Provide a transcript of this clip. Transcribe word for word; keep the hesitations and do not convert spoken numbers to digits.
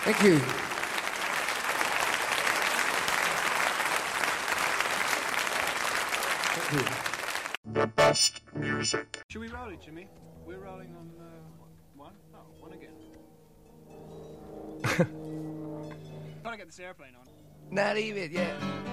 Thank you. Thank you. The best music. Should we roll it, Jimmy? We're rolling on uh, one? Oh, one again. Trying to get this airplane on. Not even, yeah.